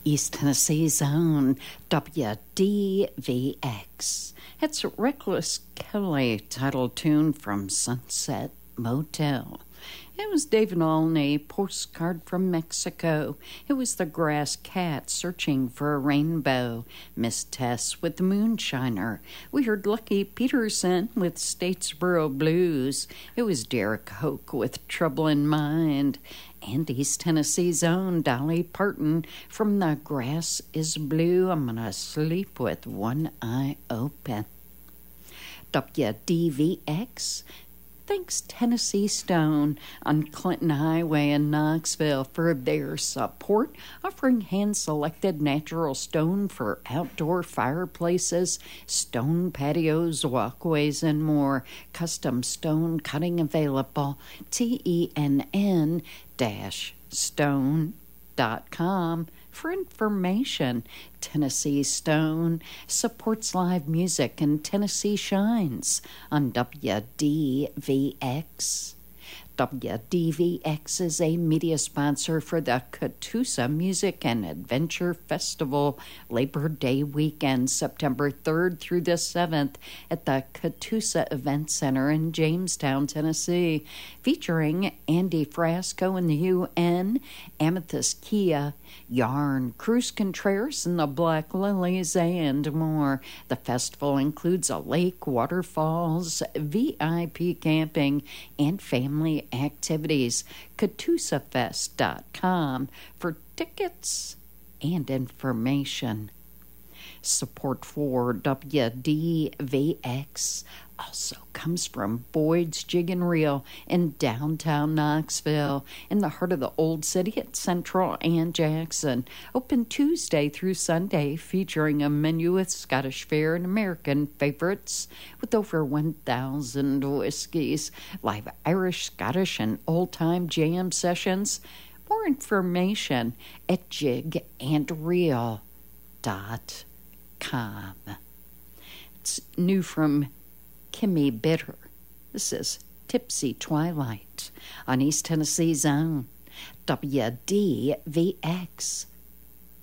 East Tennessee's own WDVX. It's a Reckless Kelly title tune from Sunset Motel. It was David Olney, Postcard from Mexico. It was the Grass Cat, Searching for a Rainbow. Miss Tess with the Moonshiner. We heard Lucky Peterson with Statesboro Blues. It was Derek Hoke with Trouble in Mind. And East Tennessee's own Dolly Parton from The Grass is Blue. I'm gonna sleep with one eye open. WDVX. Thanks Tennessee Stone on Clinton Highway in Knoxville for their support, offering hand-selected natural stone for outdoor fireplaces, stone patios, walkways, and more. Custom stone cutting available. TENN-stone.com for information. Tennessee Stone supports live music and Tennessee Shines on WDVX. WDVX is a media sponsor for the Catoosa Music and Adventure Festival, Labor Day weekend, September 3rd through the 7th at the Catoosa Event Center in Jamestown, Tennessee, featuring Andy Frasco and the UN, Amethyst Kia, Yarn, Cruz Contreras and the Black Lilies, and more. The festival includes a lake, waterfalls, VIP camping, and family activities. CatoosaFest.com for tickets and information. Support for WDVX also comes from Boyd's Jig and Reel in downtown Knoxville, in the heart of the Old City at Central and Jackson. Open Tuesday through Sunday, featuring a menu with Scottish fare and American favorites with over 1,000 whiskeys, live Irish, Scottish, and old-time jam sessions. More information at jigandreel.com. It's new from Kimmy Bitter. This is Tipsy Twilight on East Tennessee's own WDVX.